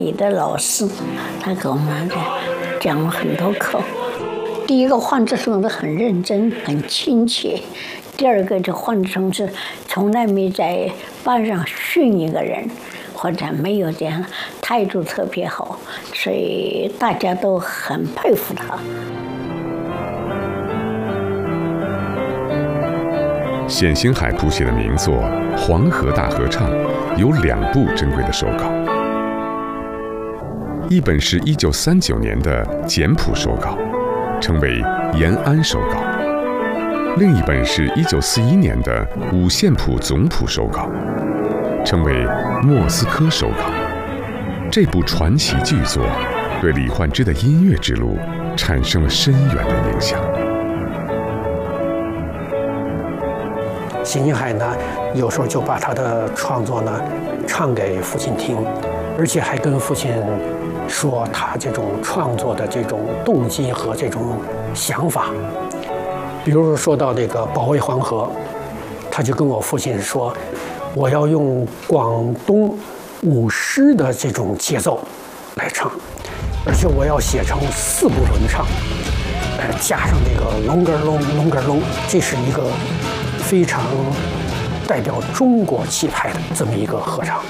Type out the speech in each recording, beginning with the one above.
你的老师，他给我们讲了很多课。第一个换置成是很认真、很亲切；第二个就换置成是从来没在班上训一个人，或者没有这样，态度特别好，所以大家都很佩服他。 冼星海谱写的名作《黄河大合唱》有2部珍贵的手稿，一本是1939年的简谱手稿，称为延安手稿；另一本是1941年的五线谱总谱手稿，称为莫斯科手稿。这部传奇巨作对李焕之的音乐之路产生了深远的影响。 冼星海呢，有时候就把他的创作呢唱给父亲听，而且还跟父亲说他这种创作的这种动机和这种想法。比如说到这个《保卫黄河》，他就跟我父亲说，我要用广东舞狮的这种节奏来唱，而且我要写成4部轮唱，加上这个隆格隆隆格隆，这是一个非常代表中国气派的这么一个合唱。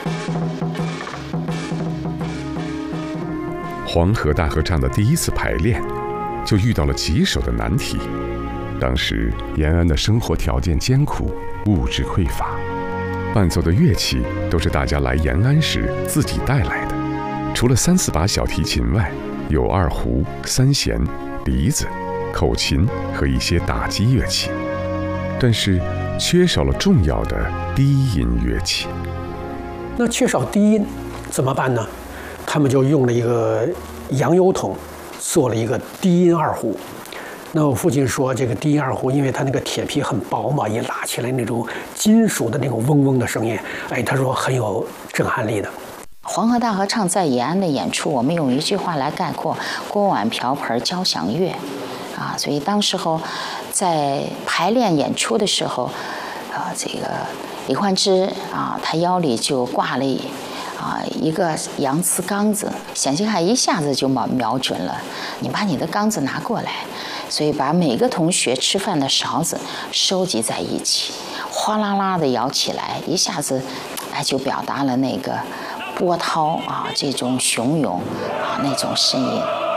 黄河大合唱的第1次排练，就遇到了棘手的难题。当时延安的生活条件艰苦，物质匮乏，伴奏的乐器都是大家来延安时自己带来的。除了3、4把小提琴外，有2胡、3弦、笛子、口琴和一些打击乐器，但是缺少了重要的低音乐器。 那缺少低音怎么办呢？他们就用了一个洋油桶，做了一个低音2胡。那我父亲说，这个低音2胡，因为它那个铁皮很薄嘛，一拉起来那种金属的那种嗡嗡的声音，他说很有震撼力的。 黄河大合唱在延安的演出，我们用一句话来概括：锅碗瓢盆交响乐，所以当时候在排练演出的时候，这个李焕之他腰里就挂了一个洋瓷缸子，冼星海一下子就瞄准了，你把你的缸子拿过来。所以把每个同学吃饭的勺子收集在一起，哗啦啦的摇起来，一下子就表达了那个波涛这种汹涌那种声音。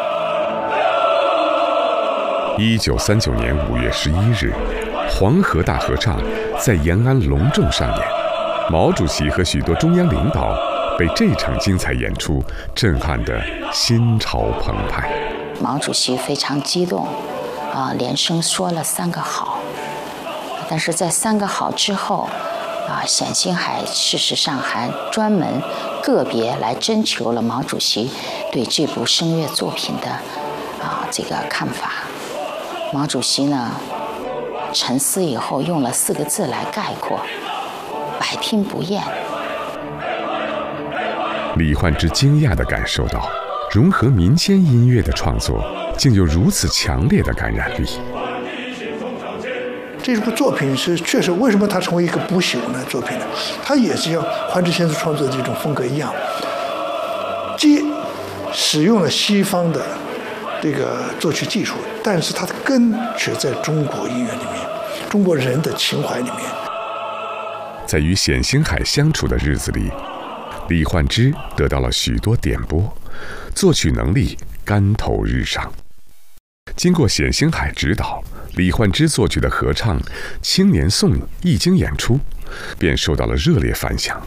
1939年5月11日，黄河大合唱在延安隆重上演，毛主席和许多中央领导被这场精彩演出震撼得心潮澎湃。 毛主席非常激动，连声说了3个好。但是在3个好之后，冼星海事实上还专门个别来征求了毛主席对这部声乐作品的这个看法。毛主席呢沉思以后用了4个字来概括：百听不厌。 李焕之惊讶地感受到，融合民间音乐的创作竟有如此强烈的感染力。 这部作品是确实，为什么它成为一个不朽的作品呢？它也是像焕之先生创作的这种风格一样，既使用了西方的这个作曲技术，但是它的根却在中国音乐里面，中国人的情怀里面。 在与冼星海相处的日子里，李焕之得到了许多点拨，作曲能力竿头日上。经过冼星海指导，李焕之作曲的合唱《青年颂》一经演出，便受到了热烈反响。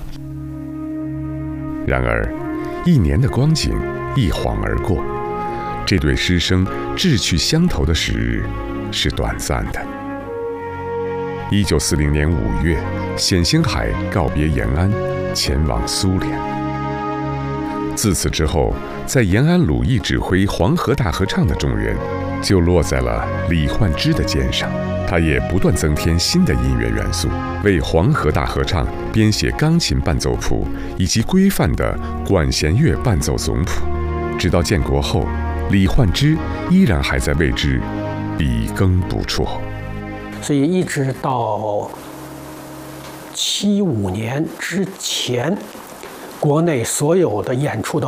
然而，1年的光景一晃而过，这对师生志趣相投的时日是短暂的。1940年5月，冼星海告别延安，前往苏联。自此之后，在延安鲁艺指挥黄河大合唱的重任就落在了李焕之的肩上。他也不断增添新的音乐元素，为黄河大合唱编写钢琴伴奏谱以及规范的管弦乐伴奏总谱。直到建国后，李焕之依然还在为之笔耕不辍。 所以一直到75年之前， 国内所有的演出的